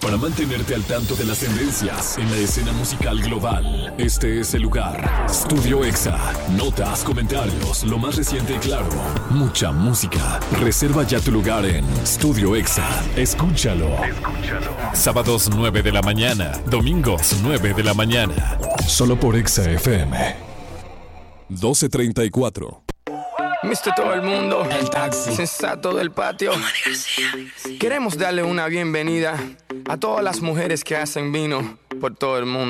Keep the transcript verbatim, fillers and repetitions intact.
Para mantenerte al tanto de las tendencias en la escena musical global, este es el lugar. Estudio Exa. Notas, comentarios, lo más reciente y claro. Mucha música. Reserva ya tu lugar en Estudio Exa. Escúchalo. Escúchalo. Sábados nueve de la mañana. Domingos nueve de la mañana. Solo por Exa F M. doce treinta y cuatro. Mister Todo el Mundo, el taxi, sensato del patio. Queremos darle una bienvenida a todas las mujeres que hacen vino por todo el mundo.